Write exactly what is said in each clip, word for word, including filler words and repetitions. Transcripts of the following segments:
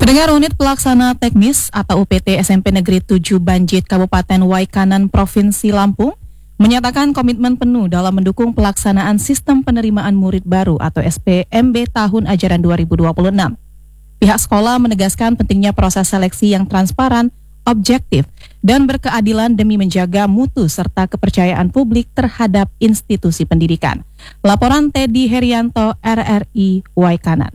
Pendengar, Unit Pelaksana Teknis atau U P T S M P Negeri tujuh Banjit Kabupaten Waikanan Provinsi Lampung menyatakan komitmen penuh dalam mendukung pelaksanaan Sistem Penerimaan Murid Baru atau S P M B tahun ajaran dua ribu dua puluh enam. Pihak sekolah menegaskan pentingnya proses seleksi yang transparan, objektif, dan berkeadilan demi menjaga mutu serta kepercayaan publik terhadap institusi pendidikan. Laporan Teddy Herianto, R R I Waikanan.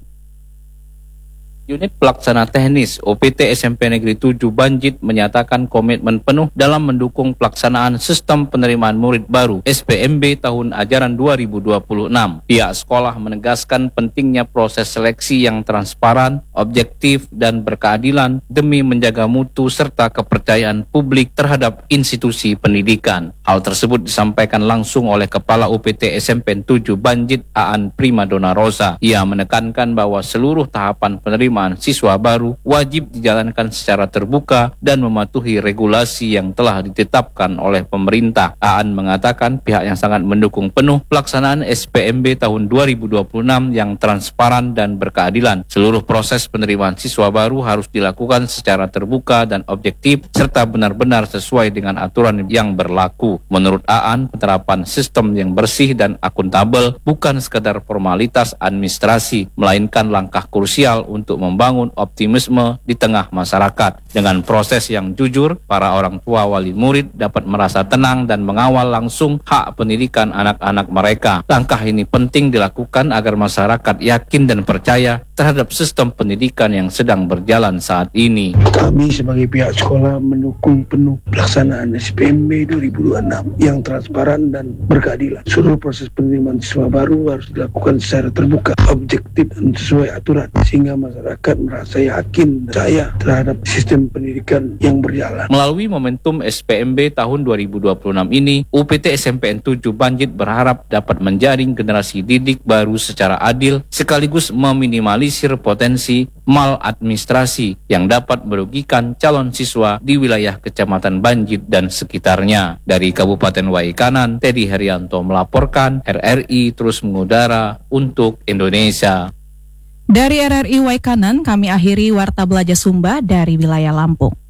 Unit Pelaksana Teknis U P T S M P Negeri tujuh Banjit menyatakan komitmen penuh dalam mendukung pelaksanaan Sistem Penerimaan Murid Baru S P M B tahun ajaran dua ribu dua puluh enam. Pihak sekolah menegaskan pentingnya proses seleksi yang transparan, objektif, dan berkeadilan demi menjaga mutu serta kepercayaan publik terhadap institusi pendidikan. Hal tersebut disampaikan langsung oleh Kepala U P T S M P tujuh Banjit Aan Primadona Rosa. Ia menekankan bahwa seluruh tahapan penerimaan siswa baru wajib dijalankan secara terbuka dan mematuhi regulasi yang telah ditetapkan oleh pemerintah. Aan mengatakan pihaknya sangat mendukung penuh pelaksanaan S P M B tahun dua ribu dua puluh enam yang transparan dan berkeadilan. Seluruh proses penerimaan siswa baru harus dilakukan secara terbuka dan objektif serta benar-benar sesuai dengan aturan yang berlaku. Menurut Aan, penerapan sistem yang bersih dan akuntabel bukan sekadar formalitas administrasi, melainkan langkah krusial untuk membangun optimisme di tengah masyarakat. Dengan proses yang jujur, para orang tua wali murid dapat merasa tenang dan mengawal langsung hak pendidikan anak-anak mereka. Langkah ini penting dilakukan agar masyarakat yakin dan percaya terhadap sistem pendidikan yang sedang berjalan saat ini. Kami sebagai pihak sekolah mendukung penuh pelaksanaan S P M B dua ribu dua puluh enam yang transparan dan berkeadilan. Seluruh proses penerimaan siswa baru harus dilakukan secara terbuka, objektif, dan sesuai aturan, sehingga masyarakat merasa yakin dan percaya terhadap sistem pendidikan yang berjalan. Melalui momentum S P M B tahun dua ribu dua puluh enam ini, U P T S M P N tujuh Banjit berharap dapat menjaring generasi didik baru secara adil sekaligus meminimalisir potensi maladministrasi yang dapat merugikan calon siswa di wilayah Kecamatan Banjit dan sekitarnya. Dari Kabupaten Waikanan, Teddy Herianto melaporkan, R R I terus mengudara untuk Indonesia. Dari R R I Waikanan, kami akhiri Warta Belajar Sumba dari wilayah Lampung.